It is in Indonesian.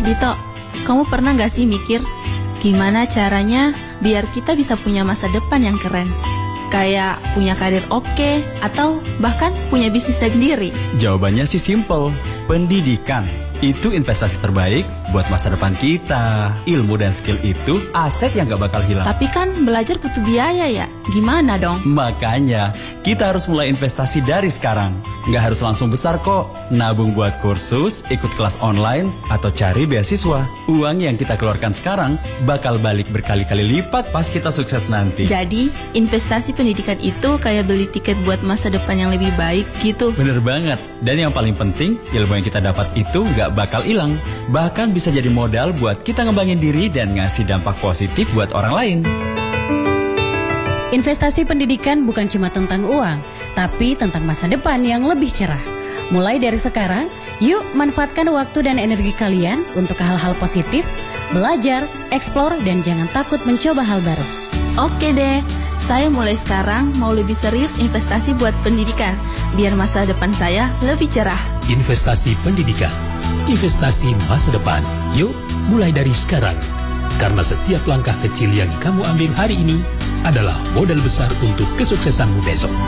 Dito, kamu pernah gak sih mikir gimana caranya biar kita bisa punya masa depan yang keren? Kayak punya karir oke, atau bahkan punya bisnis sendiri? Jawabannya sih simple, pendidikan. Itu investasi terbaik buat masa depan kita. Ilmu dan skill itu aset yang gak bakal hilang. Tapi kan belajar butuh biaya ya, gimana dong? Makanya, kita harus mulai investasi dari sekarang. Gak harus langsung besar kok. Nabung buat kursus, ikut kelas online, atau cari beasiswa. Uang yang kita keluarkan sekarang bakal balik berkali-kali lipat pas kita sukses nanti. Jadi, investasi pendidikan itu kayak beli tiket buat masa depan yang lebih baik gitu. Bener banget. Dan yang paling penting, ilmu yang kita dapat itu gak bakal hilang. Bahkan bisa jadi modal buat kita ngembangin diri dan ngasih dampak positif buat orang lain. Investasi pendidikan bukan cuma tentang uang, tapi tentang masa depan yang lebih cerah. Mulai dari sekarang, yuk manfaatkan waktu dan energi kalian untuk hal-hal positif, belajar, eksplor, dan jangan takut mencoba hal baru. Oke deh, saya mulai sekarang mau lebih serius investasi buat pendidikan, biar masa depan saya lebih cerah. Investasi pendidikan, investasi masa depan. Yuk, mulai dari sekarang. Karena setiap langkah kecil yang kamu ambil hari ini adalah modal besar untuk kesuksesanmu besok.